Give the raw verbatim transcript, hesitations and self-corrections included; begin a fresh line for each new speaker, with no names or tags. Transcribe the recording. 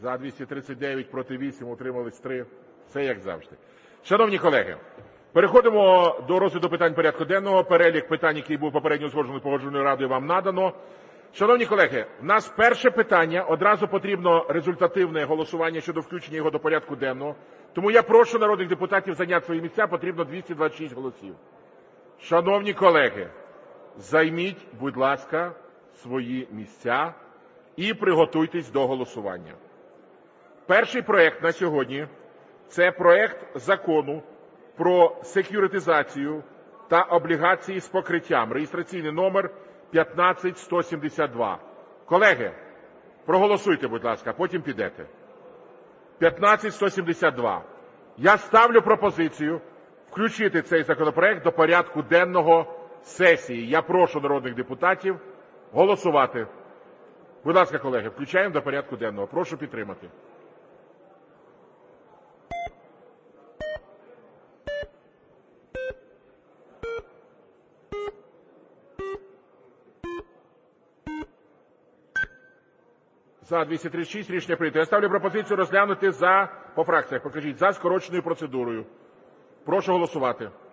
За – двісті тридцять дев'ять, проти – вісім, утримались три. Все як завжди. Шановні колеги, переходимо до розгляду питань порядку денного. Перелік питань, який був попередньо узгоджений Погоджувальною радою, вам надано. Шановні колеги, у нас перше питання. Одразу потрібно результативне голосування щодо включення його до порядку денного. Тому я прошу народних депутатів зайняти свої місця, потрібно двісті двадцять шість голосів. Шановні колеги, займіть, будь ласка, свої місця і приготуйтесь до голосування. Перший проект на сьогодні – це проект Закону про сек'юритизацію та облігації з покриттям, реєстраційний номер п'ятнадцять сто сімдесят два. Колеги, проголосуйте, будь ласка, потім підете. п'ятнадцять сто сімдесят два. Я ставлю пропозицію включити цей законопроект до порядку денного сесії. Я прошу народних депутатів голосувати. Будь ласка, колеги, включаємо до порядку денного. Прошу підтримати. За – двісті тридцять шість, рішення прийнято. Я ставлю пропозицію розглянути за, по фракціях, покажіть, за скороченою процедурою. Прошу голосувати.